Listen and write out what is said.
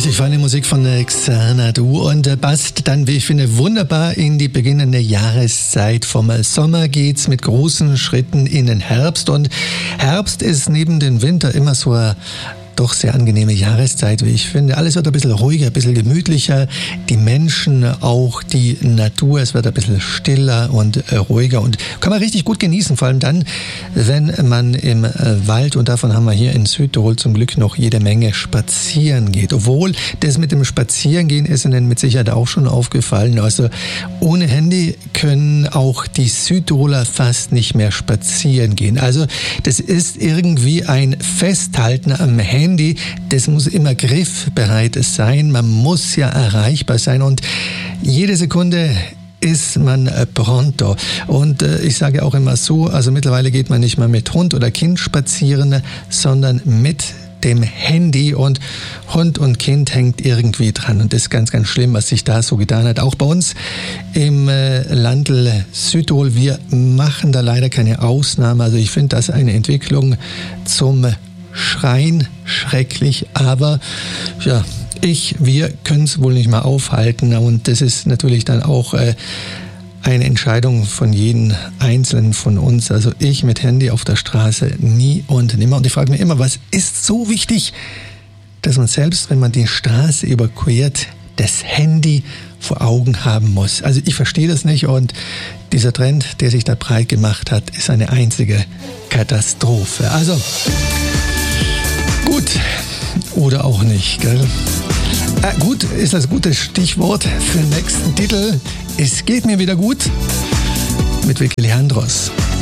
Richtig feine Musik von Xanadu und passt dann, wie ich finde, wunderbar in die beginnende Jahreszeit. Vom Sommer geht's mit großen Schritten in den Herbst und Herbst ist neben dem Winter immer so doch sehr angenehme Jahreszeit, wie ich finde. Alles wird ein bisschen ruhiger, ein bisschen gemütlicher. Die Menschen, auch die Natur, es wird ein bisschen stiller und ruhiger und kann man richtig gut genießen, vor allem dann, wenn man im Wald, und davon haben wir hier in Südtirol zum Glück noch jede Menge, spazieren geht. Obwohl, das mit dem Spazierengehen ist Ihnen mit Sicherheit auch schon aufgefallen. Also ohne Handy können auch die Südtiroler fast nicht mehr spazieren gehen. Also das ist irgendwie ein Festhalten am Handy. Das muss immer griffbereit sein. Man muss ja erreichbar sein und jede Sekunde ist man pronto. Und ich sage auch immer so, also mittlerweile geht man nicht mehr mit Hund oder Kind spazieren, sondern mit dem Handy und Hund und Kind hängt irgendwie dran und das ist ganz, ganz schlimm, was sich da so getan hat. Auch bei uns im Landl Südtirol, wir machen da leider keine Ausnahme. Also ich finde das eine Entwicklung zum Schreien schrecklich, aber ja, wir können es wohl nicht mal aufhalten und das ist natürlich dann auch eine Entscheidung von jedem Einzelnen von uns. Also ich mit Handy auf der Straße nie und nimmer. Und ich frage mich immer, was ist so wichtig, dass man selbst, wenn man die Straße überquert, das Handy vor Augen haben muss. Also ich verstehe das nicht und dieser Trend, der sich da breit gemacht hat, ist eine einzige Katastrophe. Also gut oder auch nicht, gell? Gut ist das gute Stichwort für den nächsten Titel. Es geht mir wieder gut mit Vicky Leandros.